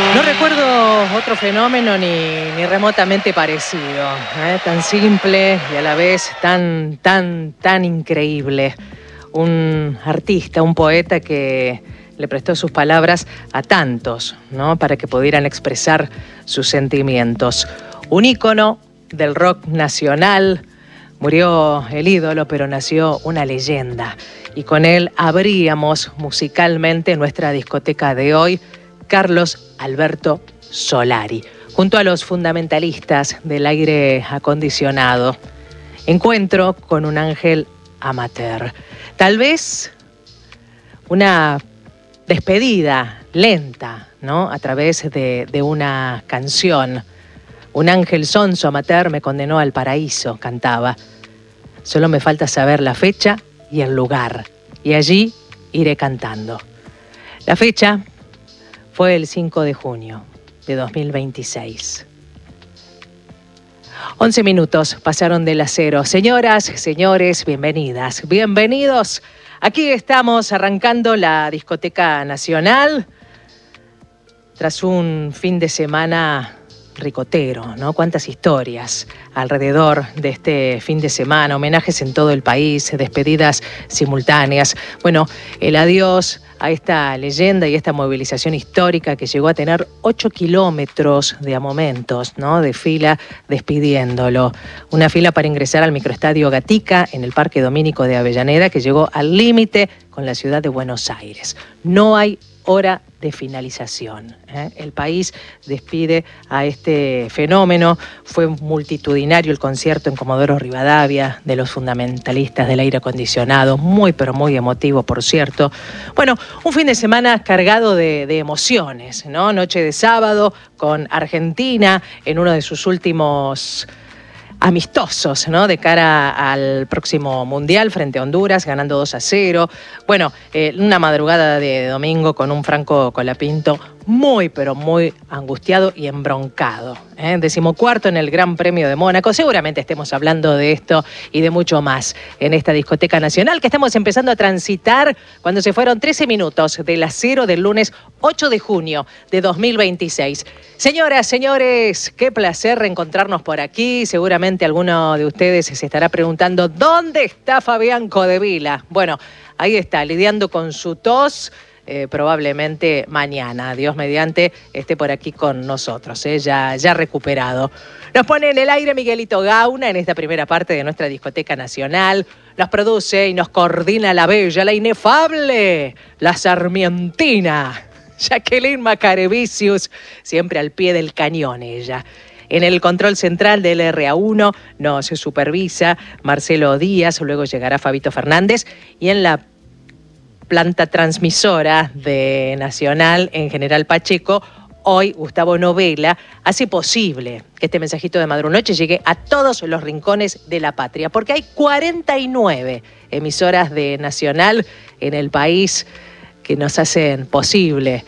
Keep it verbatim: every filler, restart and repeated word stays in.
No recuerdo otro fenómeno ni, ni remotamente parecido, ¿eh? Tan simple y a la vez tan, tan, tan increíble. Un artista, un poeta que le prestó sus palabras a tantos, ¿no? Para que pudieran expresar sus sentimientos. Un ícono del rock nacional. Murió el ídolo, pero nació una leyenda. Y con él abríamos musicalmente nuestra discoteca de hoy, Carlos Alberto Solari, junto a los fundamentalistas del aire acondicionado. Encuentro con un ángel amateur. Tal vez una despedida lenta, ¿no? A través de, de una canción. Un ángel sonso amateur me condenó al paraíso, cantaba. Solo me falta saber la fecha y el lugar. Y allí iré cantando. La fecha fue el cinco de junio de dos mil veintiséis. once minutos pasaron de las cero. Señoras, señores, bienvenidas, bienvenidos. Aquí estamos arrancando la Discoteca Nacional tras un fin de semana ricotero, ¿no? Cuántas historias alrededor de este fin de semana, homenajes en todo el país, despedidas simultáneas. Bueno, el adiós a esta leyenda y esta movilización histórica que llegó a tener ocho kilómetros de a momentos, ¿no? De fila despidiéndolo. Una fila para ingresar al microestadio Gatica en el Parque Domínico de Avellaneda que llegó al límite con la ciudad de Buenos Aires. No hay hora de finalización, ¿eh? El país despide a este fenómeno. Fue multitudinario el concierto en Comodoro Rivadavia de los fundamentalistas del aire acondicionado, muy pero muy emotivo, por cierto. Bueno, un fin de semana cargado de, de emociones, ¿no? Noche de sábado con Argentina en uno de sus últimos amistosos, ¿no? De cara al próximo Mundial frente a Honduras, ganando dos a cero. Bueno, eh, una madrugada de domingo con un Franco Colapinto muy, pero muy angustiado y embroncado. ¿eh? Decimocuarto en el Gran Premio de Mónaco. Seguramente estemos hablando de esto y de mucho más en esta Discoteca Nacional que estamos empezando a transitar cuando se fueron trece minutos de las cero del lunes ocho de junio de dos mil veintiséis. Señoras, señores, qué placer reencontrarnos por aquí. Seguramente alguno de ustedes se estará preguntando ¿dónde está Fabián Codevila? Bueno, ahí está, lidiando con su tos. Eh, probablemente mañana, Dios mediante, esté por aquí con nosotros, eh, ya, ya recuperado. Nos pone en el aire Miguelito Gauna en esta primera parte de nuestra Discoteca Nacional. Nos produce y nos coordina la bella, la inefable, la sarmientina, Jacqueline Macarevicius, siempre al pie del cañón ella. En el control central del R A uno nos supervisa Marcelo Díaz, luego llegará Fabito Fernández y en la planta transmisora de Nacional en General Pacheco, hoy Gustavo Novela hace posible que este mensajito de Madrunoche llegue a todos los rincones de la patria, porque hay cuarenta y nueve emisoras de Nacional en el país que nos hacen posible